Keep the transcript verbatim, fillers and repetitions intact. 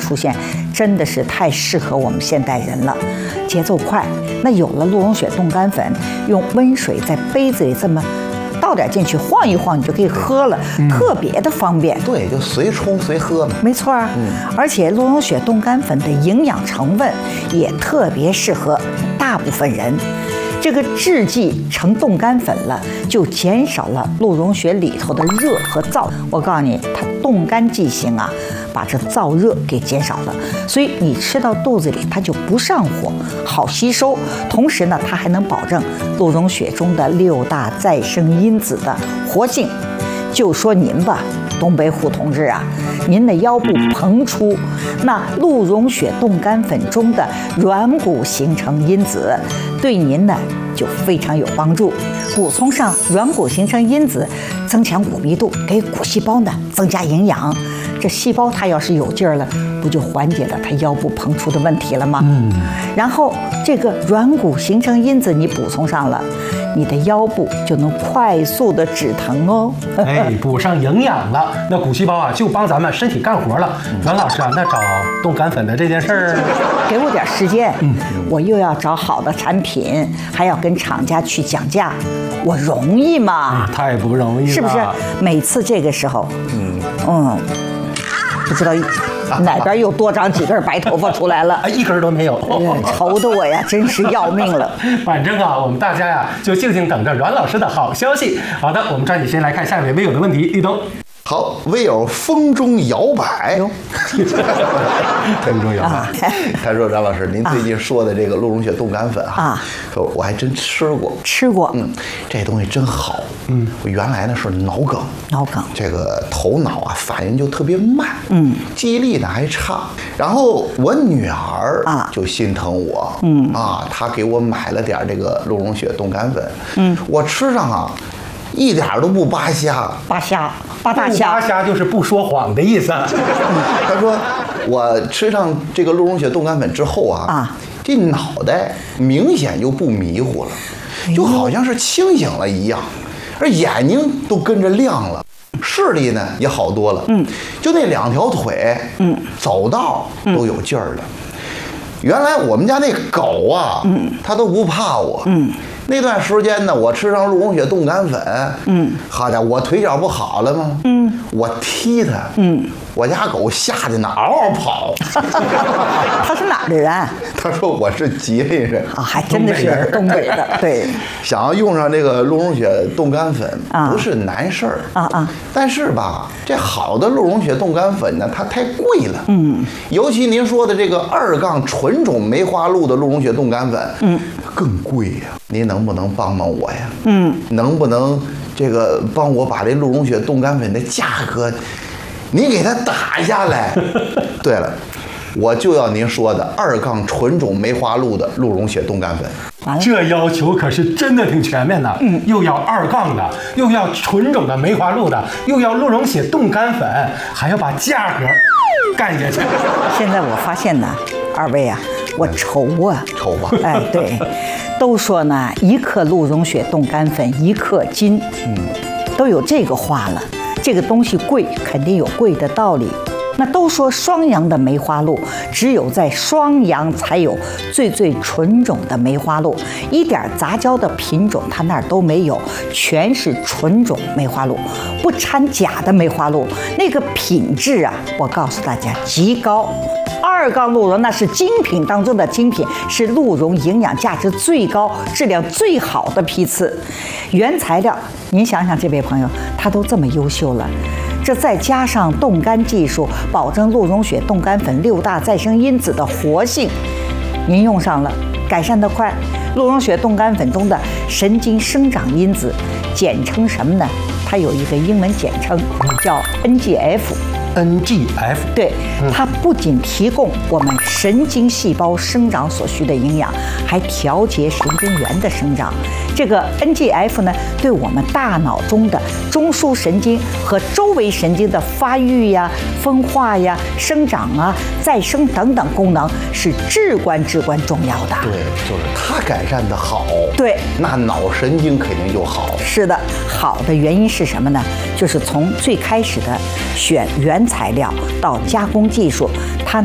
出现，真的是太适合我们现代人了，节奏快。那有了鹿茸血冻干粉，用温水在杯子里这么倒点进去，晃一晃，你就可以喝了，嗯、特别的方便。 对，就随冲随喝嘛。 没错啊，嗯、而且鹿茸血冻干粉的营养成分也特别适合大部分人。这个制剂成冻干粉了，就减少了鹿茸血里头的热和燥。我告诉你，它冻干剂型啊，把这燥热给减少了，所以你吃到肚子里它就不上火，好吸收。同时呢，它还能保证鹿茸血中的六大再生因子的活性。就说您吧，东北虎同志啊，您的腰部膨出，那鹿茸血冻干粉中的软骨形成因子对您呢就非常有帮助。补充上软骨形成因子，增强骨密度，给骨细胞呢增加营养。这细胞它要是有劲儿了，不就缓解了它腰部膨出的问题了吗？嗯。然后这个软骨形成因子你补充上了，你的腰部就能快速的止疼哦。 哎，补上营养了，那骨细胞啊就帮咱们身体干活了。阮老师啊，那找冻干粉的这件事儿， 给我点时间，嗯，我又要找好的产品，还要跟厂家去讲价，我容易吗？ 哎、太不容易了， 是不是？每次这个时候，嗯嗯，不知道哪边又多长几根白头发出来了， 一根都没有， 愁得我呀，真是要命了。 反正啊，我们大家呀，就静静等着阮老师的好消息。好的，我们抓紧时间来看下一位微友的问题，立冬。 好，微友风中摇摆， 风中摇摆。 他说：“张老师，您最近说的这个鹿茸血冻干粉哈， 啊， 说我还真吃过， 吃过， 嗯，这东西真好，嗯，我原来呢是脑梗， 脑梗， 这个头脑啊反应就特别慢，嗯，记忆力呢还差。然后我女儿啊就心疼我，嗯啊，她给我买了点这个鹿茸血冻干粉，嗯，我吃上啊。”一点都不扒瞎， 扒瞎，扒大虾， 扒瞎就是不说谎的意思。 他说，我吃上这个鹿茸血冻干粉之后啊，啊，这脑袋明显就不迷糊了，就好像是清醒了一样，而眼睛都跟着亮了，视力呢也好多了。嗯，就那两条腿，嗯，走道都有劲儿了。原来我们家那狗啊，嗯，它都不怕我，嗯。那段时间呢，我吃上鹿茸血冻干粉，嗯，好家伙，我腿脚不好了吗？嗯，我踢它，嗯，我家狗吓得呢嗷嗷跑。 他是哪儿的人？ 他说我是吉林人啊，还真的是东北的。对， 想要用上这个鹿茸血冻干粉不是难事儿啊啊，但是吧，这好的鹿茸血冻干粉呢，它太贵了，嗯，尤其您说的这个二杠纯种梅花鹿的鹿茸血冻干粉，嗯，更贵呀。您能不能帮帮我呀？嗯，能不能这个帮我把这鹿茸血冻干粉的价格，您给它打下来？对了，我就要您说的二杠纯种梅花鹿的鹿茸血冻干粉。 这要求可是真的挺全面的，嗯，又要二杠的，又要纯种的梅花鹿的，又要鹿茸血冻干粉，还要把价格干下去。 现在我发现呢，二位啊，我愁啊， 愁吧？ 哎，对。都说呢，一克鹿茸血冻干粉一克金，嗯，都有这个话了。这个东西贵，肯定有贵的道理。那都说双阳的梅花鹿，只有在双阳才有最最纯种的梅花鹿，一点杂交的品种它那儿都没有，全是纯种梅花鹿，不掺假的梅花鹿，那个品质啊，我告诉大家极高。二杠鹿茸那是精品当中的精品，是鹿茸营养价值最高、质量最好的批次。原材料，您想想，这位朋友他都这么优秀了，这再加上冻干技术，保证鹿茸血冻干粉六大再生因子的活性，您用上了，改善得快。鹿茸血冻干粉中的神经生长因子，简称什么呢？它有一个英文简称叫 N G F。N G F 对，它不仅提供我们神经细胞生长所需的营养，还调节神经元的生长。这个 N G F 呢，对我们大脑中的中枢神经和周围神经的发育呀、分化呀、生长啊、再生等等功能是至关至关重要的。 对，就是它改善的好， 对， 那脑神经肯定就好。 是的，好的原因是什么呢？就是从最开始的选原材料到加工技术，它